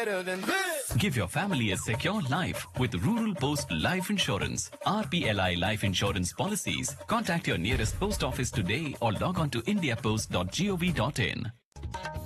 better than this. Give your family a secure life with Rural Post Life Insurance. RPLI Life Insurance policies. Contact your nearest post office today or log on to indiapost.gov.in.